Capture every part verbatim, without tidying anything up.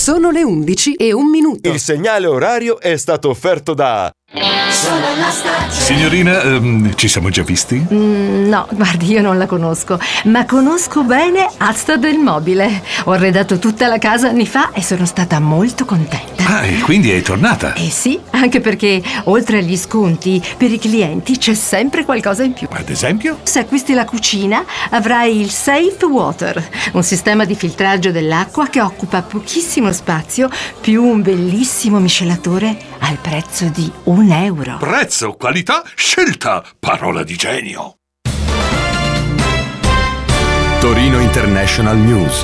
Sono le undici e un minuto. Il segnale orario è stato offerto da... Sono la stagione. Signorina, ehm, ci siamo già visti? Mm, no, guardi, io non la conosco, ma conosco bene Asta del Mobile. Ho arredato tutta la casa anni fa e sono stata molto contenta. Ah, e quindi è tornata? Eh sì, anche perché oltre agli sconti, per i clienti c'è sempre qualcosa in più. Ad esempio? Se acquisti la cucina, avrai il Safe Water, un sistema di filtraggio dell'acqua che occupa pochissimo spazio, più un bellissimo miscelatore al prezzo di un euro. Prezzo, qualità, scelta, parola di genio. Torino International News.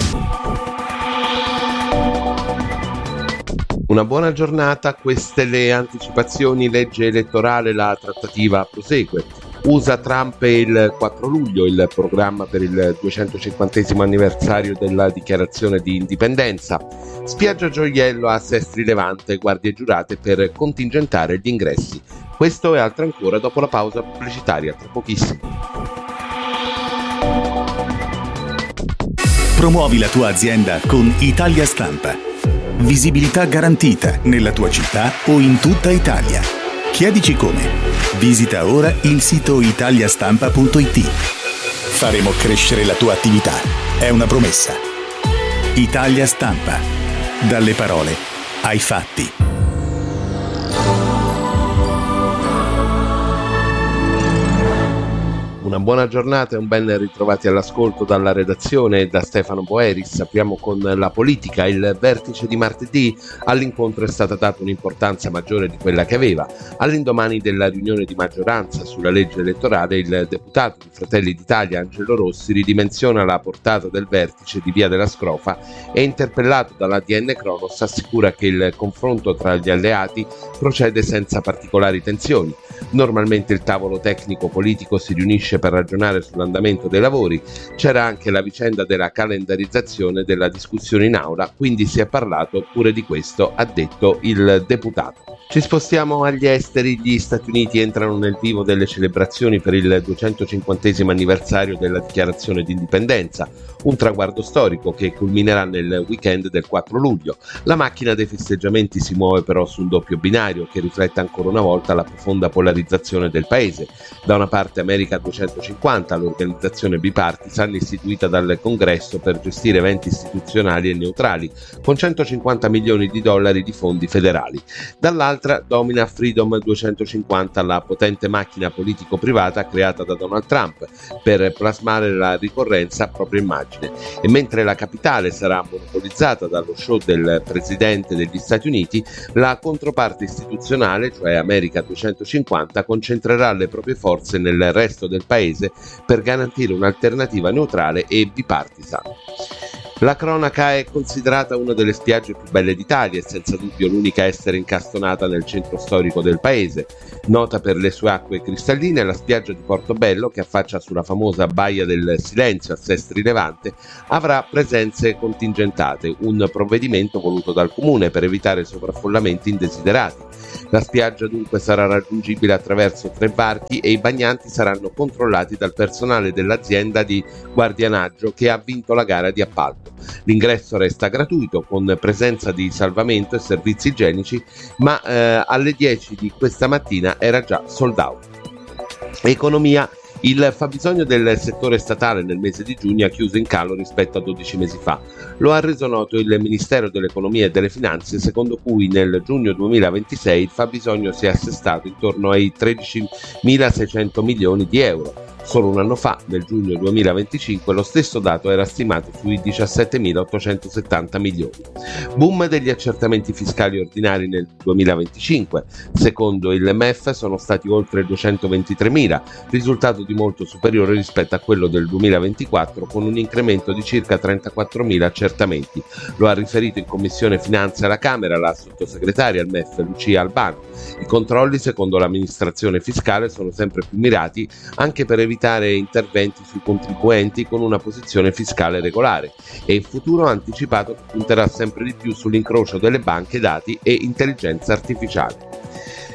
Una buona giornata, queste le anticipazioni, legge elettorale, la trattativa prosegue. U S A Trump e il quattro luglio, il programma per il duecentocinquantesimo anniversario della dichiarazione di indipendenza. Spiaggia Gioiello a Sestri Levante, guardie giurate per contingentare gli ingressi. Questo e altro ancora dopo la pausa pubblicitaria, tra pochissimo. Promuovi la tua azienda con Italia Stampa. Visibilità garantita nella tua città o in tutta Italia. Chiedici come. Visita ora il sito italiastampa punto it. Faremo crescere la tua attività. È una promessa. Italia Stampa. Dalle parole ai fatti. Una buona giornata e un ben ritrovati all'ascolto dalla redazione e da Stefano Boeris. Apriamo con la politica. Il vertice di martedì, all'incontro è stata data un'importanza maggiore di quella che aveva. All'indomani della riunione di maggioranza sulla legge elettorale, il deputato di Fratelli d'Italia Angelo Rossi ridimensiona la portata del vertice di Via della Scrofa e, interpellato dall'A D N Cronos, assicura che il confronto tra gli alleati procede senza particolari tensioni. Normalmente il tavolo tecnico politico si riunisce per ragionare sull'andamento dei lavori. C'era anche la vicenda della calendarizzazione della discussione in aula, quindi si è parlato pure di questo, ha detto il deputato. Ci spostiamo agli esteri. Gli Stati Uniti entrano nel vivo delle celebrazioni per il duecentocinquantesimo anniversario della dichiarazione di indipendenza, un traguardo storico che culminerà nel weekend del quattro luglio. La macchina dei festeggiamenti si muove però su un doppio binario che riflette ancora una volta la profonda polarizzazione del paese. Da una parte America duecentocinquanta, l'organizzazione bipartisan istituita dal Congresso per gestire eventi istituzionali e neutrali, con centocinquanta milioni di dollari di fondi federali. Dall'altra domina Freedom duecentocinquanta, la potente macchina politico-privata creata da Donald Trump per plasmare la ricorrenza a propria immagine. E mentre la capitale sarà monopolizzata dallo show del presidente degli Stati Uniti, la controparte istituzionale, cioè America duecentocinquanta, concentrerà le proprie forze nel resto del paese per garantire un'alternativa neutrale e bipartisan. La cronaca è considerata una delle spiagge più belle d'Italia e senza dubbio l'unica a essere incastonata nel centro storico del paese. Nota per le sue acque cristalline, la spiaggia di Portobello, che affaccia sulla famosa Baia del Silenzio a Sestri Levante, avrà presenze contingentate, un provvedimento voluto dal comune per evitare sovraffollamenti indesiderati. La spiaggia dunque sarà raggiungibile attraverso tre varchi e i bagnanti saranno controllati dal personale dell'azienda di guardianaggio che ha vinto la gara di appalto. L'ingresso resta gratuito con presenza di salvamento e servizi igienici, ma eh, alle dieci di questa mattina era già sold out. Economia. Il fabbisogno del settore statale nel mese di giugno ha chiuso in calo rispetto a dodici mesi fa. Lo ha reso noto il Ministero dell'Economia e delle Finanze, secondo cui nel giugno duemilaventisei il fabbisogno si è assestato intorno ai tredicimilaseicento milioni di euro. Solo un anno fa, nel giugno duemilaventicinque, lo stesso dato era stimato sui diciassettemilaottocentosettanta milioni. Boom degli accertamenti fiscali ordinari nel duemilaventicinque. Secondo il M E F sono stati oltre duecentoventitremila, risultato di molto superiore rispetto a quello del duemilaventiquattro, con un incremento di circa trentaquattromila accertamenti. Lo ha riferito in Commissione Finanze alla Camera la sottosegretaria al M E F Lucia Albano. I controlli, secondo l'amministrazione fiscale, sono sempre più mirati anche per evitare interventi sui contribuenti con una posizione fiscale regolare, e in futuro ha anticipato che punterà sempre di più sull'incrocio delle banche, dati e intelligenza artificiale.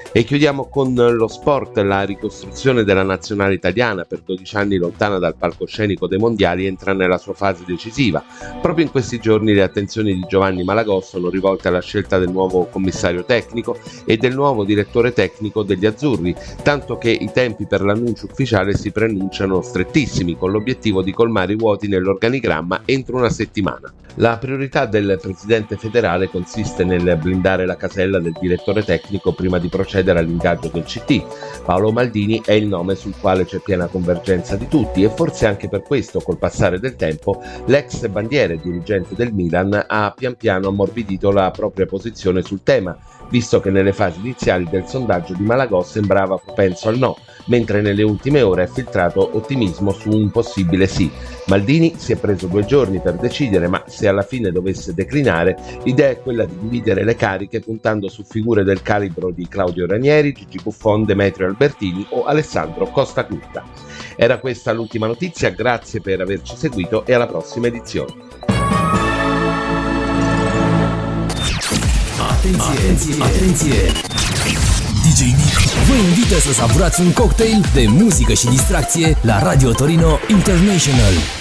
E chiudiamo con lo sport. La ricostruzione della nazionale italiana, per dodici anni lontana dal palcoscenico dei mondiali, entra nella sua fase decisiva. Proprio in questi giorni le attenzioni di Giovanni Malagò sono rivolte alla scelta del nuovo commissario tecnico e del nuovo direttore tecnico degli azzurri, tanto che i tempi per l'annuncio ufficiale si preannunciano strettissimi, con l'obiettivo di colmare i vuoti nell'organigramma entro una settimana. La priorità del presidente federale consiste nel blindare la casella del direttore tecnico prima di procedere all'ingaggio del C T. Paolo Maldini è il nome sul quale c'è piena convergenza di tutti, e forse anche per questo, col passare del tempo, l'ex bandiera e dirigente del Milan ha pian piano ammorbidito la propria posizione sul tema, visto che nelle fasi iniziali del sondaggio di Malagò sembrava propenso al no, mentre nelle ultime ore è filtrato ottimismo su un possibile sì. Maldini si è preso due giorni per decidere, ma se alla fine dovesse declinare, l'idea è quella di dividere le cariche puntando su figure del calibro di Claudio Ranieri, Gigi Buffon, Demetrio Albertini o Alessandro Costa Curta. Era questa l'ultima notizia, grazie per averci seguito e alla prossima edizione. Atenție, atenție, atenție! D J Nick vă invită să savurați un cocktail de muzică și distracție la Radio Torino International.